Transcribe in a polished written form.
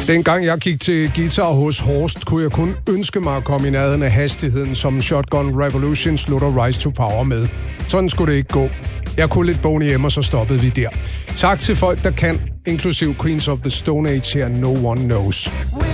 Dengang jeg gik til guitar hos Horst, kunne jeg kun ønske mig at komme i nærheden af hastigheden, som Shotgun Revolution slutter Rise to Power med. Sådan skulle det ikke gå. Jeg kunne lidt Boney M, og så stoppede vi der. Tak til folk, der kan, inklusiv Queens of the Stone Age her, No One Knows.